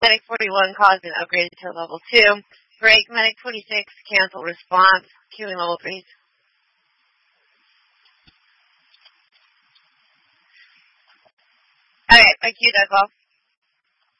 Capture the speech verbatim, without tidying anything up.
Medic forty-one caused an upgrade to level two. Break. Medic twenty-six, cancel response. Queuing level three. Alright, I queued that call.